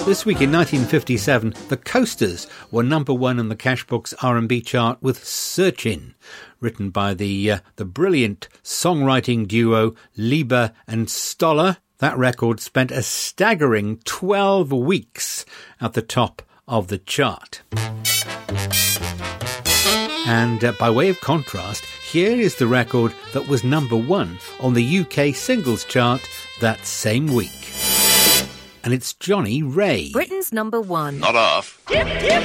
This week in 1957, the Coasters were number one in the Cashbox R&B chart with Searchin', written by the brilliant songwriting duo Leiber and Stoller. That record spent a staggering 12 weeks at the top of the chart. And by way of contrast, here is the record that was number one on the UK singles chart that same week. And it's Johnny Ray. Britain's number one. Not off.